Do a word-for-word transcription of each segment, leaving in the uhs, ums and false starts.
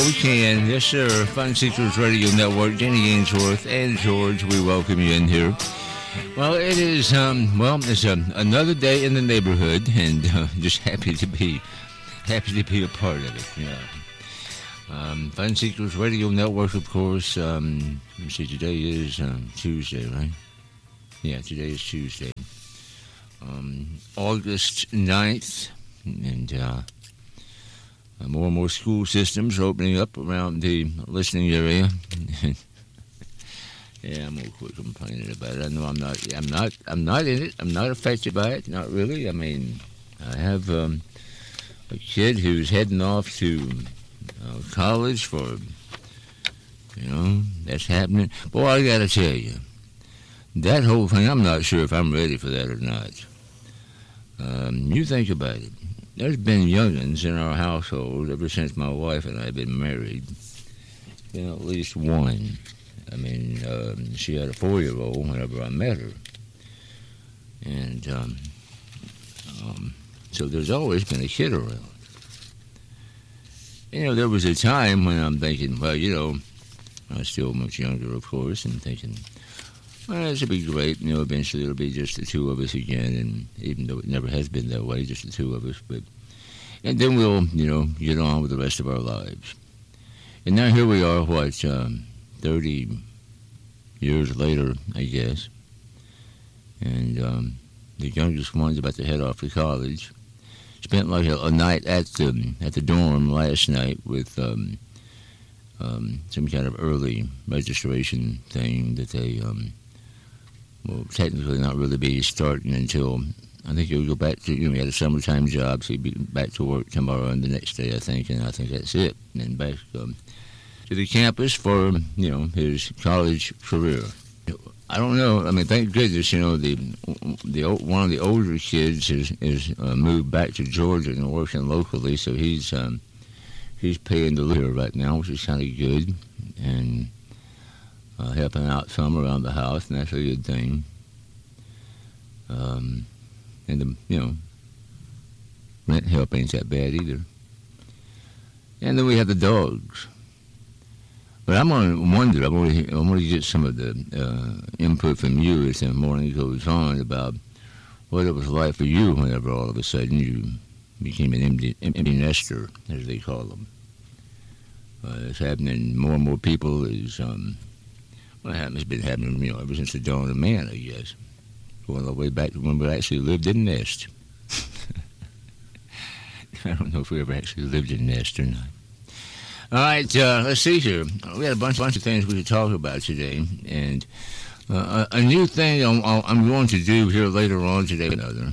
we can. Yes, sir. Fun Seekers Radio Network. Danny Ainsworth and George, we welcome you in here. Well, it is, um, well, it's um, another day in the neighborhood, and uh, just happy to be, happy to be a part of it. Yeah. Um, Fun Seekers Radio Network, of course. Um, let me see, today is um, Tuesday, right? Yeah, today is Tuesday. Um, August ninth, and uh, more and more school systems are opening up around the listening area. Yeah, I'm gonna quit complaining about it. I know I'm not. I'm not. I'm not in it. I'm not affected by it. Not really. I mean, I have um, a kid who's heading off to uh, college for. You know, that's happening. Boy, I gotta tell you, that whole thing. I'm not sure if I'm ready for that or not. Um, you think about it. There's been young'uns in our household ever since my wife and I have been married. Been at least one. I mean, um, she had a four-year-old whenever I met her. And um, um, so there's always been a kid around. You know, there was a time when I'm thinking, well, you know, I was still much younger, of course, and thinking, well, this would be great. You know, eventually it'll be just the two of us again, and even though it never has been that way, just the two of us. But and then we'll, you know, get on with the rest of our lives. And now here we are, what, um, thirty years later, I guess. And um, the youngest one's about to head off to college. Spent like a, a night at the at the dorm last night with um, um, some kind of early registration thing that they. Um, Well, technically not really be starting until, I think he'll go back to, you know, he had a summertime job, so he'll be back to work tomorrow and the next day, I think, and I think that's it. And then back um, to the campus for, you know, his college career. I don't know, I mean, thank goodness, you know, the the one of the older kids is, is uh, moved back to Georgia and working locally, so he's, um, he's paying the live right now, which is kind of good, and Uh, helping out some around the house, and that's a good thing. Um, and, the, you know, rent help ain't that bad either. And then we have the dogs. But I'm going to wonder, I'm going to, I'm going to get some of the uh, input from you as the morning goes on about what it was like for you whenever all of a sudden you became an empty, empty nester, as they call them. Uh, it's happening, more and more people is... Um, Well, it's been happening, you know, ever since the dawn of man, I guess. Going all the way back to when we actually lived in a nest. I don't know if we ever actually lived in a nest or not. All right, uh, let's see here. We had a bunch, bunch of things we could talk about today. And uh, a, a new thing I'm, I'm going to do here later on today, another.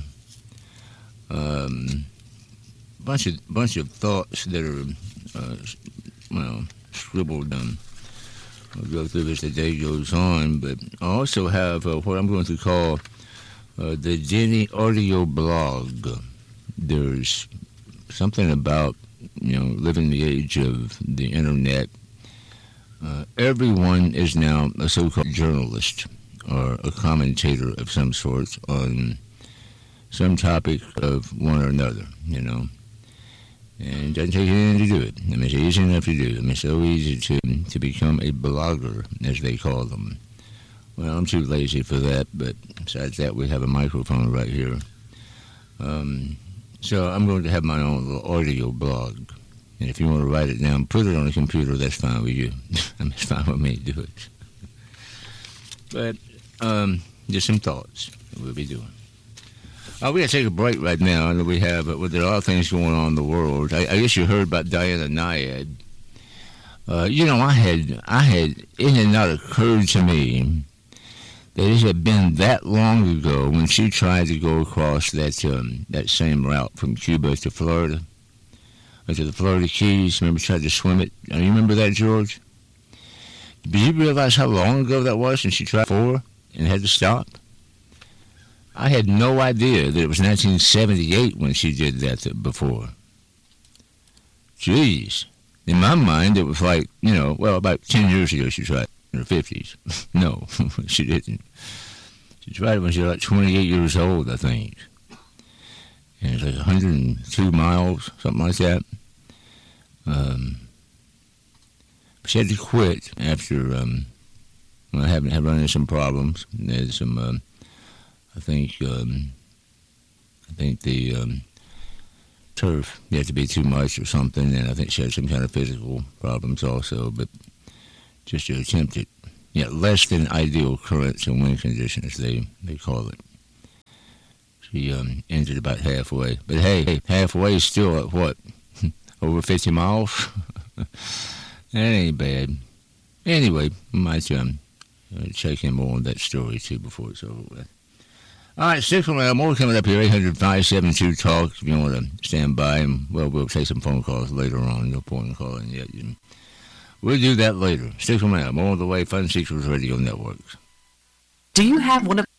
Um, bunch of bunch of thoughts that are, uh, well, scribbled down. I'll go through as the day goes on, but I also have uh, what I'm going to call uh, the Denny Audio Blog. There's something about, you know, living the age of the internet. Uh, everyone is now a so-called journalist or a commentator of some sort on some topic of one or another, you know. And it doesn't take anything to do it. I mean, it's easy enough to do. I mean, it's so easy to, to become a blogger, as they call them. Well, I'm too lazy for that, but besides that, we have a microphone right here. Um, so I'm going to have my own little audio blog. And if you want to write it down, put it on a computer, that's fine with you. I mean, it's fine with me to do it. But um, just some thoughts that we'll be doing. Uh, we got to take a break right now, and we have, uh, well, there are a lot of things going on in the world. I, I guess you heard about Diana Nyad. Uh, you know, I had, I had, it had not occurred to me that it had been that long ago when she tried to go across that um, that same route from Cuba to Florida, or to the Florida Keys. Remember, she tried to swim it. Do you remember that, George? Did you realize how long ago that was since she tried for and had to stop? I had no idea that it was nineteen seventy-eight when she did that before. Jeez. In my mind, it was like, you know, well, about ten years ago she tried in her fifties. No, she didn't. She tried it when she was like twenty-eight years old, I think. And it's like one hundred two miles, something like that. Um, she had to quit after um, well, having had run into some problems. There's some, um, I think, um, I think the um, turf had to be too much or something, and I think she had some kind of physical problems also. But just to attempt it, yeah, less than ideal currents and wind conditions, they they call it. She um, ended about halfway, but hey, halfway is still at what, over fifty miles. That ain't bad. Anyway, might um, check in more on that story too before it's over with. All right, stick around. More coming up here. eight hundred, five seven two, talk. If you want to stand by, and well, we'll take some phone calls later on. No point in calling yet. We'll do that later. Stick around. More on the way. Fun Seekers Radio Network. Do you have one of